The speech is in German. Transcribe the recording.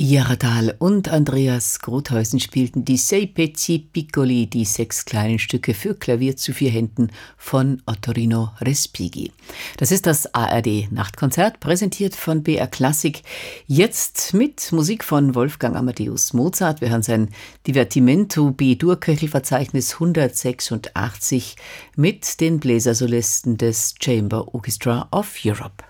Pia Radal und Andreas Grothäusen spielten die Sei Pezzi Piccoli, die 6 kleinen Stücke für Klavier zu 4 Händen von Ottorino Respighi. Das ist das ARD Nachtkonzert, präsentiert von BR Klassik. Jetzt mit Musik von Wolfgang Amadeus Mozart. Wir hören sein Divertimento B-Dur-Köchelverzeichnis 186 mit den Bläsersolisten des Chamber Orchestra of Europe.